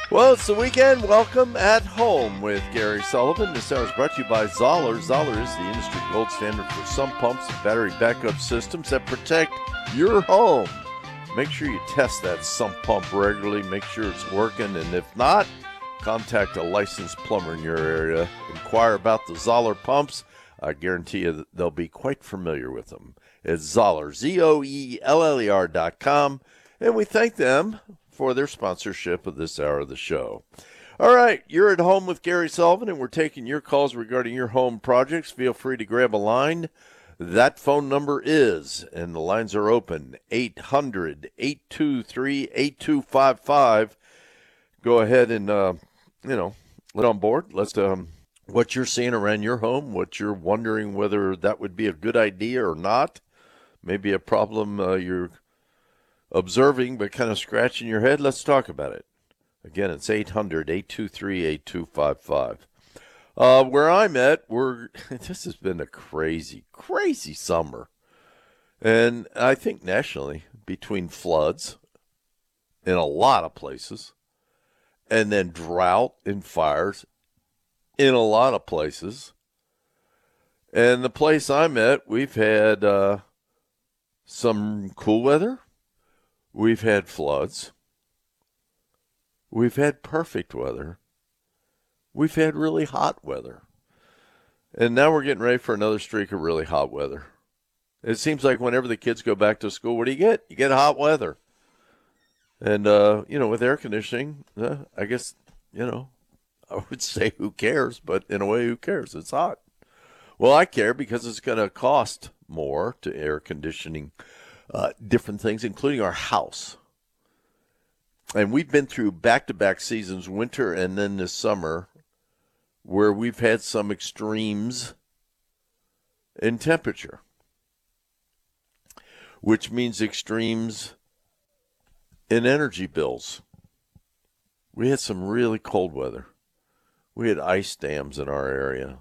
Well, it's the weekend. Welcome at home with Gary Sullivan. This hour is brought to you by Zoller. Zoller is the industry gold standard for sump pumps and battery backup systems that protect your home. Make sure you test that sump pump regularly. Make sure it's working. And if not, contact a licensed plumber in your area. Inquire about the Zoller pumps. I guarantee you that they'll be quite familiar with them. It's Zoller, ZOELLER.com. And we thank them for their sponsorship of this hour of the show. All right, you're at home with Gary Sullivan, and we're taking your calls regarding your home projects. Feel free to grab a line. That phone number is, and the lines are open, 800-823-8255. Go ahead and, let on board. Let's what you're seeing around your home, what you're wondering whether that would be a good idea or not. Maybe a problem you're observing but kind of scratching your head. Let's talk about it. Again, it's 800-823-8255. Where I'm at, this has been a crazy, crazy summer. And I think nationally, between floods in a lot of places, and then drought and fires in a lot of places. And the place I'm at, we've had some cool weather. We've had floods. We've had perfect weather. We've had really hot weather. And now we're getting ready for another streak of really hot weather. It seems like whenever the kids go back to school, what do you get? You get hot weather. And, with air conditioning, I guess, I would say who cares, but in a way, who cares? It's hot. Well, I care because it's going to cost more to air conditioning different things, including our house. And we've been through back-to-back seasons, winter and then this summer, where we've had some extremes in temperature, which means extremes in energy bills. We had some really cold weather. We had ice dams in our area.